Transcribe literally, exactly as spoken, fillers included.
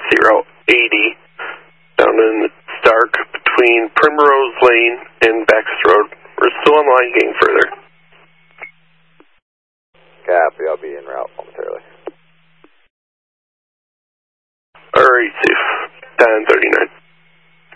emergency route eighty down in Stark between Primrose Lane and Baxter Road. We're still on line getting further. Copy, I'll be en route momentarily. Alright, safe. ten thirty-nine.